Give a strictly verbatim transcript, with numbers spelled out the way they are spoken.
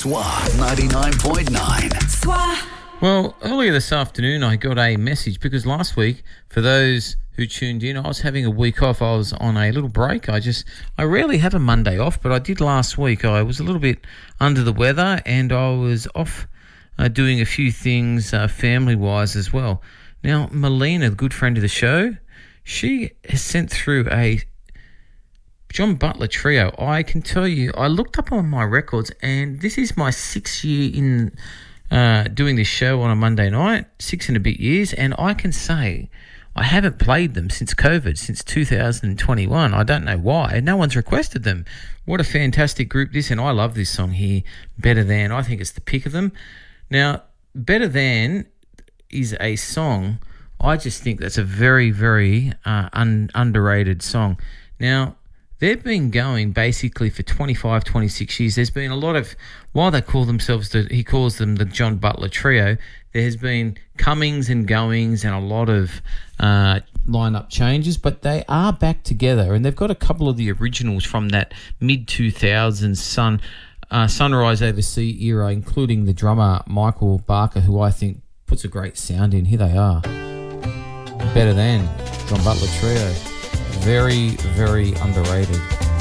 S W A ninety-nine point nine. S W A. Well, earlier this afternoon I got a message because last week, for those who tuned in, I was having a week off. I was on a little break. I just, I rarely have a Monday off, but I did last week. I was a little bit under the weather and I was off uh, doing a few things uh, family-wise as well. Now, Melina, the good friend of the show, she has sent through a John Butler trio. I can tell you, I looked up on my records and this is my sixth year in uh, doing this show on a Monday night, six and a bit years, and I can say I haven't played them since COVID, since two thousand twenty-one. I don't know why. No one's requested them. What a fantastic group this, and I love this song here, Better Than. I think it's the pick of them. Now, Better Than is a song, I just think that's a very, very uh, un- underrated song. Now, they've been going basically for twenty-five, twenty-six years. There's been a lot of, while they call themselves, the, he calls them the John Butler Trio, there has been comings and goings and a lot of uh, lineup changes, but they are back together and they've got a couple of the originals from that mid two thousands Sun, uh, Sunrise Over Sea era, including the drummer Michael Barker, who I think puts a great sound in. Here they are. Better Than, John Butler Trio. Very, very underrated.